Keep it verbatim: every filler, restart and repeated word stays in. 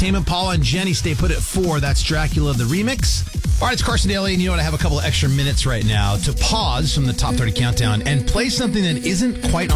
Entertainment. Paula and Jenny stay put at four. That's Dracula, the remix. All right, it's Carson Daly, and you know what? I have a couple of extra minutes right now to pause from the Top thirty Countdown and play something that isn't quite